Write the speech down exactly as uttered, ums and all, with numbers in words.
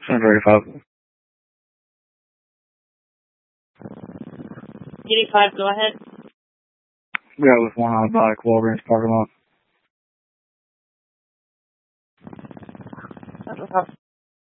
Center eighty-five. eighty-five, go ahead. Yeah, with one on the bike, Walgreens parking lot.